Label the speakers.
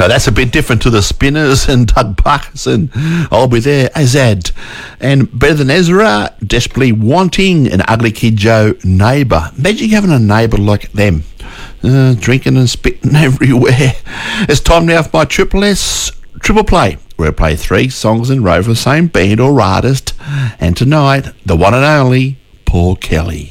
Speaker 1: That's a bit different to the Spinners and Doug Parkinson. I'll be there, Azad. And Better Than Ezra, Desperately Wanting, and Ugly Kid Joe, Neighbour. Imagine having a neighbour like them. Drinking and spitting everywhere. It's time now for my Triple S Triple Play, where I play 3 songs in a row for the same band or artist. And tonight, the one and only Paul Kelly.